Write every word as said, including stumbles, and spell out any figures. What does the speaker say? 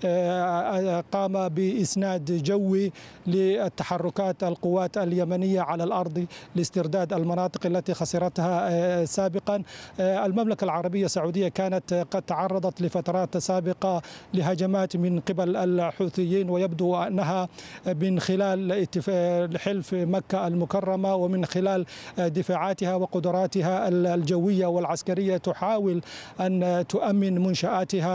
قام بإسناد جوي للتحركات القوات اليمنية على الأرض لاسترداد المناطق التي خسرتها سابقا. المملكة العربية السعودية كانت قد تعرضت لفترات سابقة لهجمات من قبل الحوثيين، ويبدو أنها من خلال حلف مكة المكرمة ومن خلال دفاعاتها وقدراتها الجوية والعسكرية تحاول أن تؤمن منشآتها